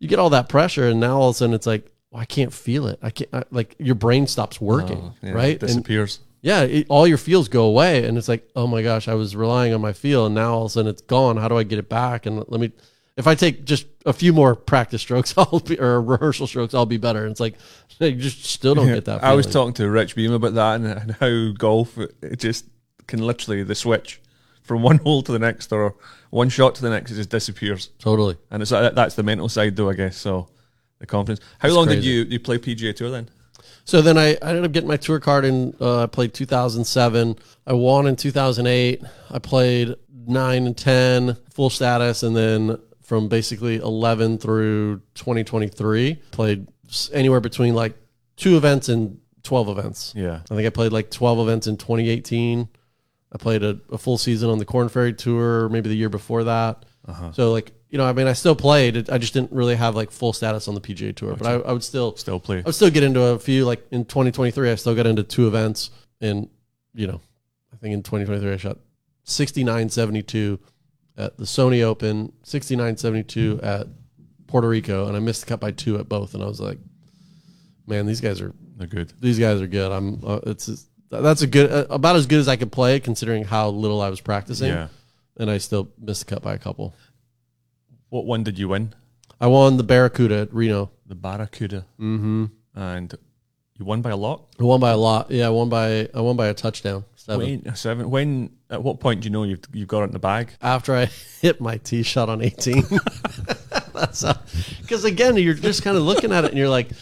you get all that pressure, and now all of a sudden it's like, well, I can't feel it. Like your brain stops working, right? It disappears. And all your feels go away, and it's like, oh my gosh, I was relying on my feel, and now all of a sudden it's gone. How do I get it back? And if I take just a few more practice strokes, or rehearsal strokes, I'll be better. And it's like, you just still don't get that feeling. I was talking to Rich Beam about that and how golf, it just can literally, the switch from one hole to the next or one shot to the next, it just disappears. Totally. And that's the mental side though, I guess. So the confidence. How long did you play PGA Tour then? So then I ended up getting my tour card in, I played 2007. I won in 2008. I played 9 and 10, full status. And then from basically 11 through 2023, played anywhere between like 2 events and 12 events. Yeah. I think I played like 12 events in 2018. I played a full season on the Korn Ferry Tour, maybe the year before that. So like, I still played. I just didn't really have like full status on the PGA Tour, but I would still play. I would still get into a few. Like in 2023, I still got into 2 events, and I think in 2023 I shot 69-72 at the Sony Open, 69-72 at Puerto Rico, and I missed the cut by 2 at both. And I was like, man, they're good. These guys are good. That's a good, about as good as I could play, considering how little I was practicing. Yeah. And I still missed the cut by a couple. What one did you win? I won the Barracuda at Reno. The Barracuda. Mm-hmm. And you won by a lot? I won by a lot. Yeah, I won by a touchdown. 7. When? At what point do you know you've got it in the bag? After I hit my tee shot on 18. That's because again, you're just kind of looking at it and you're like,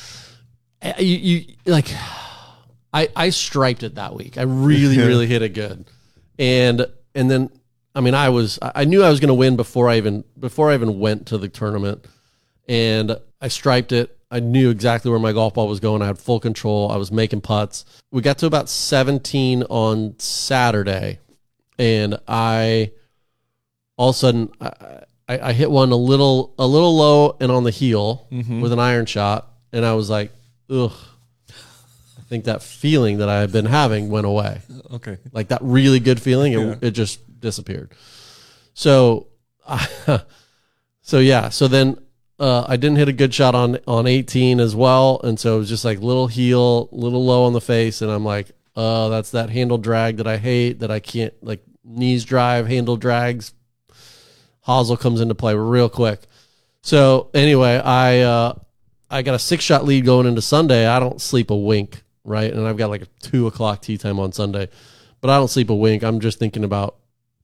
I striped it that week. I really hit it good, and then I knew I was going to win before I even went to the tournament, and I striped it. I knew exactly where my golf ball was going. I had full control. I was making putts. We got to about 17 on Saturday, and all of a sudden I hit one a little low and on the heel with an iron shot, and I was like, ugh. I think that feeling that I had been having went away. Okay. Like that really good feeling, it just disappeared. So, So then I didn't hit a good shot on 18 as well, and so it was just like little heel, little low on the face, and I'm like, that's that handle drag that I hate, that I can't, like knees drive, handle drags. Hosel comes into play real quick. So anyway, I got a 6-shot lead going into Sunday. I don't sleep a wink, right? And I've got like a 2 o'clock tee time on Sunday, but I don't sleep a wink. I'm just thinking about,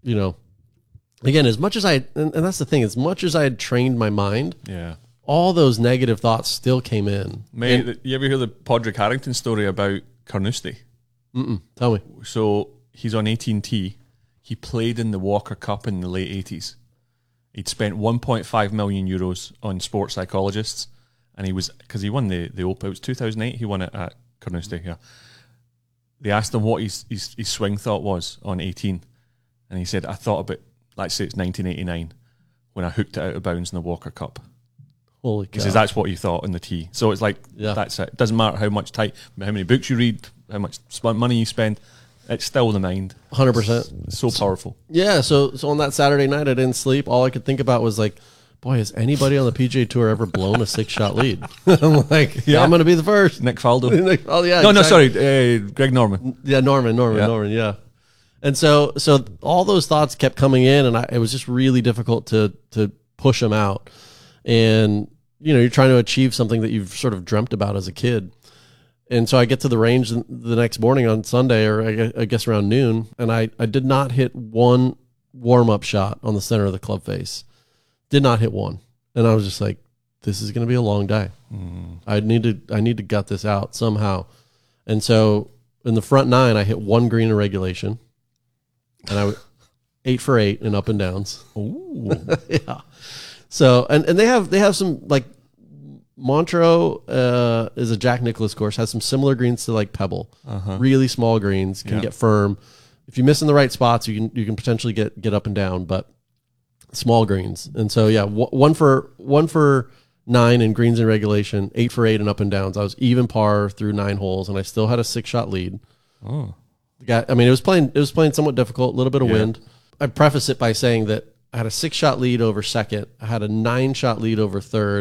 again, as much as and that's the thing, as much as I had trained my mind, all those negative thoughts still came in. Mate, you ever hear the Padraig Harrington story about Carnoustie? Tell me. So he's on 18T. He played in the Walker Cup in the late 80s. He'd spent 1.5 million euros on sports psychologists, and because he won the Open. It was 2008. He won it at Carnoustie. Yeah. They asked him what his swing thought was on 18, and he said, "I thought about, let's say it's 1989 when I hooked it out of bounds in the Walker Cup." Holy cow! He says that's what you thought in the tee. So it's like that's it. It doesn't matter how many books you read, how much money you spend. It's still the mind. 100%. It's so powerful. Yeah. So on that Saturday night, I didn't sleep. All I could think about was like, boy, has anybody on the PGA Tour ever blown a 6-shot lead? I'm like, I'm going to be the first. Nick Faldo. Oh yeah. No, sorry, Greg Norman. Yeah, Norman. Yeah. And so all those thoughts kept coming in, and it was just really difficult to push them out. And you're trying to achieve something that you've sort of dreamt about as a kid. And so I get to the range the next morning on Sunday, or I guess around noon, and I did not hit one warm-up shot on the center of the club face. Did not hit one. And I was just like, this is going to be a long day. I need to gut this out somehow. And so in the front 9, I hit 1 green in regulation, and I 8 for 8 in up and downs. Ooh. Yeah. So, and they have some, like, Montreux is a Jack Nicklaus course, has some similar greens to like Pebble. Really small greens, can get firm. If you miss in the right spots, you can potentially get up and down, but small greens. And so one for 9 in greens in regulation, 8 for 8 in up and downs. I was even par through 9 holes, and I still had a 6-shot lead. Oh, it was playing somewhat difficult, a little bit of wind. I preface it by saying that I had a 6-shot lead over second. I had a 9-shot lead over third.